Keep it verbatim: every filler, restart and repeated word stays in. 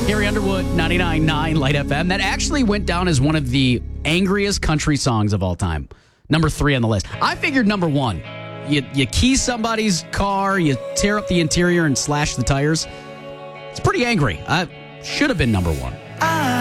Carrie Underwood, ninety-nine point nine Light F M. That actually went down as one of the angriest country songs of all time. Number three on the list. I figured number one. You, you key somebody's car, you tear up the interior and slash the tires. It's pretty angry. I should have been number one.